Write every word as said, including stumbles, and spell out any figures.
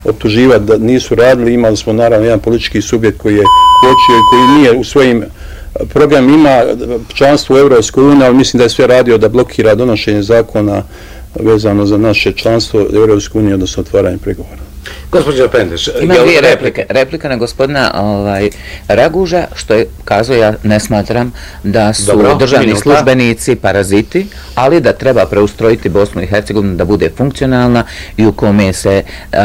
optuživati da nisu radili. Imali smo naravno jedan politički subjekt koji je kočio i koji nije u svojim program ima članstvo u Europskoj uniji, ali mislim da je sve radio da blokira donošenje zakona vezano za naše članstvo u Europskoj uniji, odnosno otvaranje pregovora. Gospođo Pendeš, ima dvije replike. Replika na gospodina ovaj, Raguža, što je kazao, ja ne smatram da su Dobro, državni minuta. službenici paraziti, ali da treba preustrojiti Bosnu i Hercegovinu da bude funkcionalna i u kome se